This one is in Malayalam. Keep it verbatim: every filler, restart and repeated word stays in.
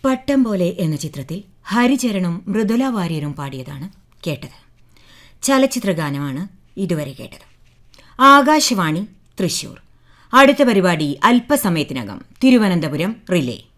പട്ടം പോലെ എന്ന ചിത്രത്തിൽ ഹരിചരണും മൃദുല വാര്യരും പാടിയതാണ് കേട്ടത്. ചലച്ചിത്രഗാനമാണ് ഇതുവരെ കേട്ടത്. ആകാശവാണി തൃശൂർ. അടുത്ത പരിപാടി അല്പസമയത്തിനകം തിരുവനന്തപുരം റിലേ.